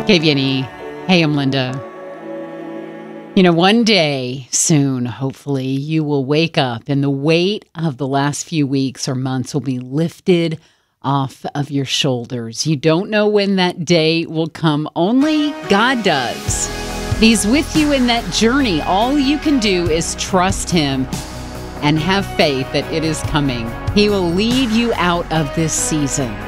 KVNE. Hey, I'm Linda. One day soon, hopefully, you will wake up and the weight of the last few weeks or months will be lifted off of your shoulders. You don't know when that day will come. Only God does. He's with you in that journey. All you can do is trust Him and have faith that it is coming. He will lead you out of this season.